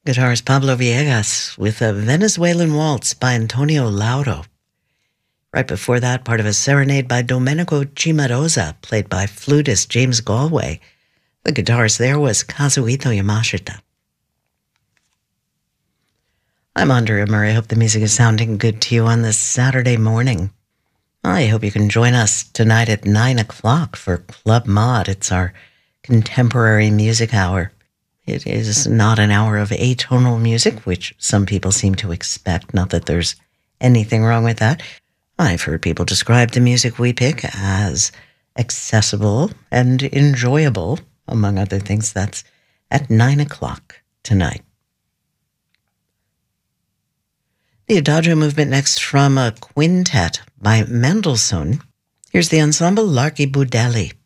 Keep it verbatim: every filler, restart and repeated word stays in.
Guitarist Pablo Villegas with a Venezuelan Waltz by Antonio Lauro. Right before that, part of a serenade by Domenico Cimarosa, played by flutist James Galway. The guitarist there was Kazuhito Yamashita. I'm Andrea Murray. I hope the music is sounding good to you on this Saturday morning. I hope you can join us tonight at nine o'clock for Club Mod. It's our contemporary music hour. It is not an hour of atonal music, which some people seem to expect. Not that there's anything wrong with that. I've heard people describe the music we pick as accessible and enjoyable, among other things. That's at nine o'clock tonight. The Adagio movement next from a quintet by Mendelssohn. Here's the ensemble L'Archibudelli.